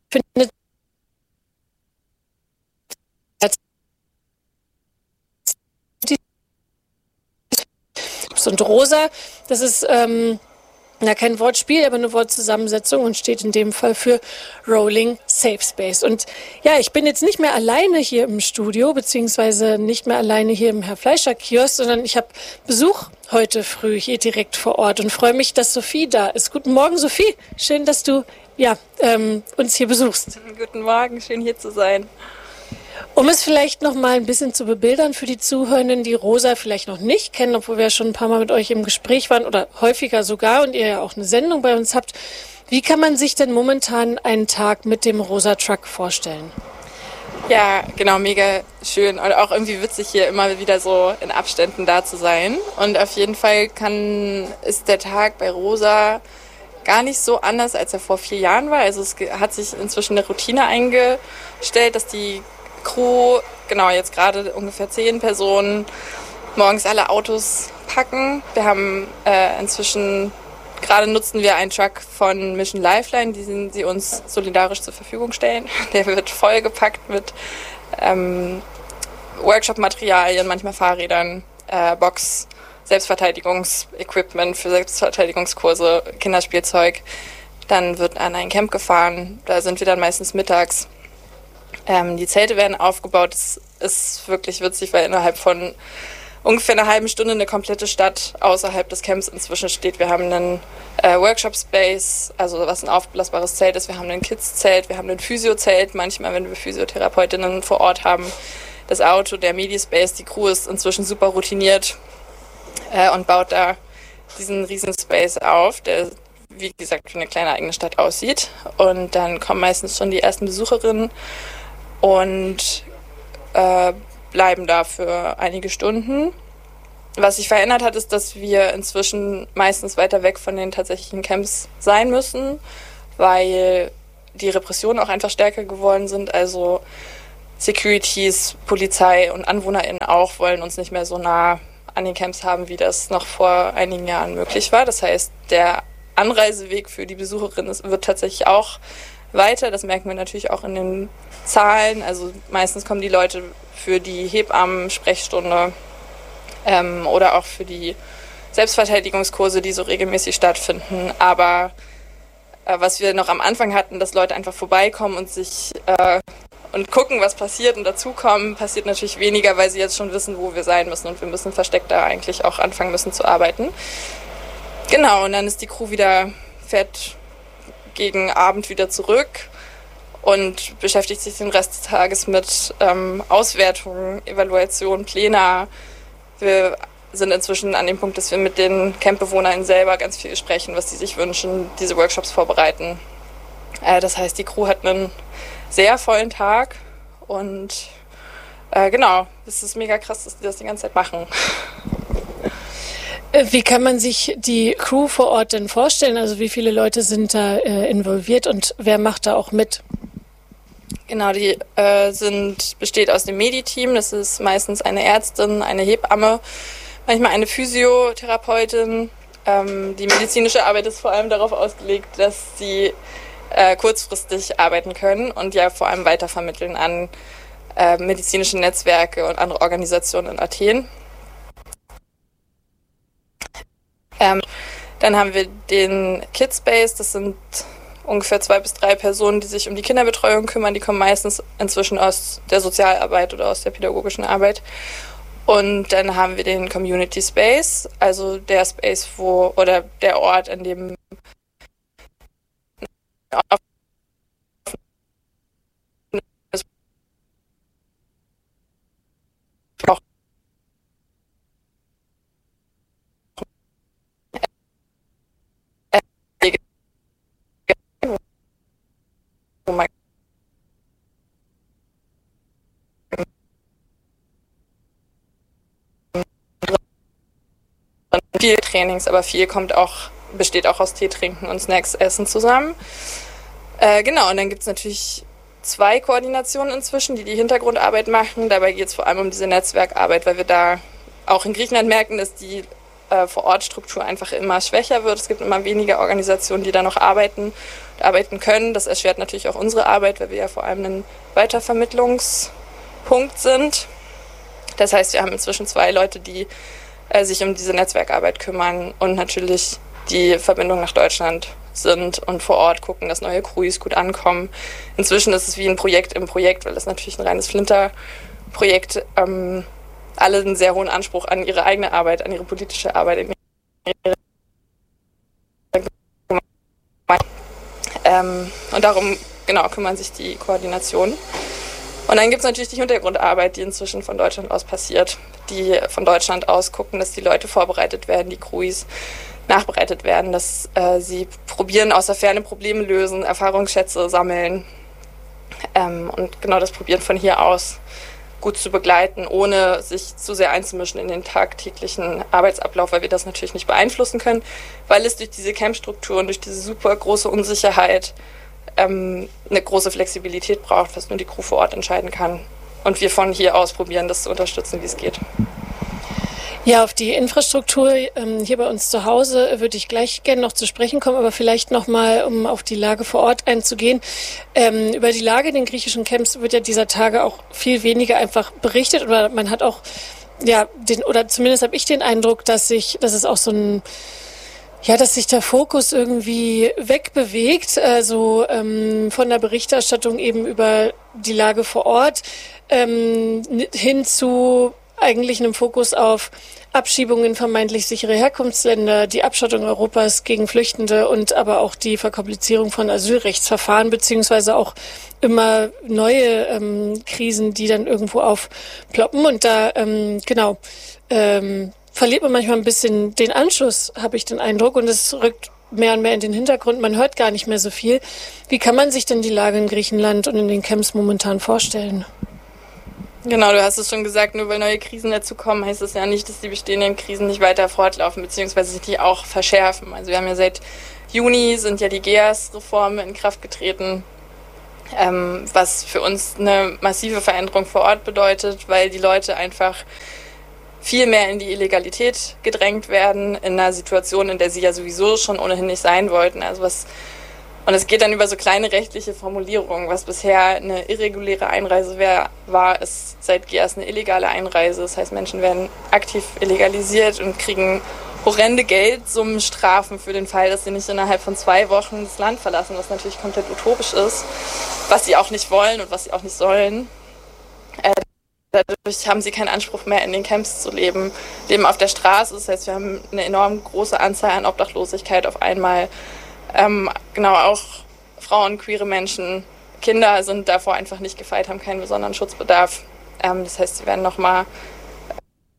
findet und rosa, das ist kein Wortspiel, aber eine Wortzusammensetzung und steht in dem Fall für Rolling Safe Space. Und ja, ich bin jetzt nicht mehr alleine hier im Studio, beziehungsweise nicht mehr alleine hier im Herr Fleischer Kiosk, sondern ich habe Besuch heute früh hier direkt vor Ort und freue mich, dass Sophie da ist. Guten Morgen, Sophie. Schön, dass du uns hier besuchst. Guten Morgen, schön hier zu sein. Um es vielleicht noch mal ein bisschen zu bebildern für die Zuhörenden, die Rosa vielleicht noch nicht kennen, obwohl wir schon ein paar Mal mit euch im Gespräch waren oder häufiger sogar und ihr ja auch eine Sendung bei uns habt. Wie kann man sich denn momentan einen Tag mit dem Rosa Truck vorstellen? Ja, genau, mega schön und auch irgendwie witzig hier immer wieder so in Abständen da zu sein. Und auf jeden Fall ist der Tag bei Rosa gar nicht so anders, als er vor 4 Jahren war. Also es hat sich inzwischen eine Routine eingestellt, dass die Crew, genau jetzt gerade ungefähr 10 Personen, morgens alle Autos packen. Wir haben gerade nutzen wir einen Truck von Mission Lifeline, sie uns solidarisch zur Verfügung stellen. Der wird vollgepackt mit Workshop-Materialien, manchmal Fahrrädern, Box, Selbstverteidigungsequipment für Selbstverteidigungskurse, Kinderspielzeug. Dann wird an ein Camp gefahren, da sind wir dann meistens mittags. Die Zelte werden aufgebaut. Es ist wirklich witzig, weil innerhalb von ungefähr einer halben Stunde eine komplette Stadt außerhalb des Camps inzwischen steht. Wir haben einen Workshop-Space, also was ein aufblasbares Zelt ist. Wir haben ein Kids-Zelt, wir haben ein Physio-Zelt. Manchmal, wenn wir Physiotherapeutinnen vor Ort haben, das Auto, der Medi-Space. Die Crew ist inzwischen super routiniert und baut da diesen riesen Space auf, der, wie gesagt, wie eine kleine eigene Stadt aussieht. Und dann kommen meistens schon die ersten Besucherinnen und bleiben da für einige Stunden. Was sich verändert hat, ist, dass wir inzwischen meistens weiter weg von den tatsächlichen Camps sein müssen, weil die Repressionen auch einfach stärker geworden sind. Also Securities, Polizei und AnwohnerInnen auch wollen uns nicht mehr so nah an den Camps haben, wie das noch vor einigen Jahren möglich war. Das heißt, der Anreiseweg für die Besucherinnen wird tatsächlich auch weiter. Das merken wir natürlich auch in den Zahlen. Also meistens kommen die Leute für die Hebammen-Sprechstunde oder auch für die Selbstverteidigungskurse, die so regelmäßig stattfinden. Aber was wir noch am Anfang hatten, dass Leute einfach vorbeikommen und sich und gucken, was passiert und dazukommen, passiert natürlich weniger, weil sie jetzt schon wissen, wo wir sein müssen und wir müssen versteckt da eigentlich auch anfangen müssen zu arbeiten. Genau, und dann ist die Crew fährt gegen Abend wieder zurück und beschäftigt sich den Rest des Tages mit Auswertungen, Evaluation, Pläne. Wir sind inzwischen an dem Punkt, dass wir mit den Campbewohnern selber ganz viel sprechen, was sie sich wünschen, diese Workshops vorbereiten. Das heißt, die Crew hat einen sehr vollen Tag und genau, es ist mega krass, dass die das die ganze Zeit machen. Wie kann man sich die Crew vor Ort denn vorstellen? Also wie viele Leute sind da involviert und wer macht da auch mit? Genau, die besteht aus dem Medi-Team. Das ist meistens eine Ärztin, eine Hebamme, manchmal eine Physiotherapeutin. Die medizinische Arbeit ist vor allem darauf ausgelegt, dass sie kurzfristig arbeiten können und ja vor allem weitervermitteln an medizinische Netzwerke und andere Organisationen in Athen. Dann haben wir den Kidspace, das sind ungefähr 2 bis 3 Personen, die sich um die Kinderbetreuung kümmern. Die kommen meistens inzwischen aus der Sozialarbeit oder aus der pädagogischen Arbeit. Und dann haben wir den Community Space, also der Space, oder der Ort, an dem auch viel Trainings, aber viel besteht auch aus Tee trinken und Snacks essen zusammen. Genau, und dann gibt es natürlich 2 Koordinationen inzwischen, die Hintergrundarbeit machen. Dabei geht es vor allem um diese Netzwerkarbeit, weil wir da auch in Griechenland merken, dass die Vor-Ort-Struktur einfach immer schwächer wird. Es gibt immer weniger Organisationen, die da noch arbeiten. arbeiten können. Das erschwert natürlich auch unsere Arbeit, weil wir ja vor allem ein Weitervermittlungspunkt sind. Das heißt, wir haben inzwischen 2 Leute, die sich um diese Netzwerkarbeit kümmern und natürlich die Verbindung nach Deutschland sind und vor Ort gucken, dass neue Crews gut ankommen. Inzwischen ist es wie ein Projekt im Projekt, weil das natürlich ein reines Flinter-Projekt alle einen sehr hohen Anspruch an ihre eigene Arbeit, an ihre politische Arbeit in ihre und darum kümmern sich die Koordinationen. Und dann gibt es natürlich die Hintergrundarbeit, die inzwischen von Deutschland aus passiert, die von Deutschland aus gucken, dass die Leute vorbereitet werden, die Crews nachbereitet werden, dass sie probieren, aus der Ferne Probleme lösen, Erfahrungsschätze sammeln und genau das probieren von hier aus gut zu begleiten, ohne sich zu sehr einzumischen in den tagtäglichen Arbeitsablauf, weil wir das natürlich nicht beeinflussen können, weil es durch diese Campstruktur und durch diese super große Unsicherheit eine große Flexibilität braucht, was nur die Crew vor Ort entscheiden kann. Und wir von hier aus probieren, das zu unterstützen, wie es geht. Ja, auf die Infrastruktur hier bei uns zu Hause würde ich gleich gerne noch zu sprechen kommen, aber vielleicht nochmal, um auf die Lage vor Ort einzugehen. Über die Lage in den griechischen Camps wird ja dieser Tage auch viel weniger einfach berichtet, oder man hat auch, ja, oder zumindest habe ich den Eindruck, dass es auch so ein, ja, dass sich der Fokus irgendwie wegbewegt, also von der Berichterstattung eben über die Lage vor Ort hin zu eigentlich einem Fokus auf Abschiebungen in vermeintlich sichere Herkunftsländer, die Abschottung Europas gegen Flüchtende und aber auch die Verkomplizierung von Asylrechtsverfahren, beziehungsweise auch immer neue Krisen, die dann irgendwo aufploppen. Und da, verliert man manchmal ein bisschen den Anschluss, habe ich den Eindruck, und es rückt mehr und mehr in den Hintergrund. Man hört gar nicht mehr so viel. Wie kann man sich denn die Lage in Griechenland und in den Camps momentan vorstellen? Genau, du hast es schon gesagt, nur weil neue Krisen dazukommen, heißt es ja nicht, dass die bestehenden Krisen nicht weiter fortlaufen, beziehungsweise sich die auch verschärfen. Also wir haben ja seit Juni sind ja die GEAS-Reformen in Kraft getreten, was für uns eine massive Veränderung vor Ort bedeutet, weil die Leute einfach viel mehr in die Illegalität gedrängt werden, in einer Situation, in der sie ja sowieso schon ohnehin nicht sein wollten. Und es geht dann über so kleine rechtliche Formulierungen. Was bisher eine irreguläre Einreise war, ist seit GEAS eine illegale Einreise. Das heißt, Menschen werden aktiv illegalisiert und kriegen horrende Geldsummenstrafen für den Fall, dass sie nicht innerhalb von 2 Wochen das Land verlassen, was natürlich komplett utopisch ist, was sie auch nicht wollen und was sie auch nicht sollen. Dadurch haben sie keinen Anspruch mehr, in den Camps zu leben auf der Straße. Das heißt, wir haben eine enorm große Anzahl an Obdachlosigkeit auf einmal. Auch Frauen, queere Menschen, Kinder sind davor einfach nicht gefeit, haben keinen besonderen Schutzbedarf. Das heißt, sie werden nochmal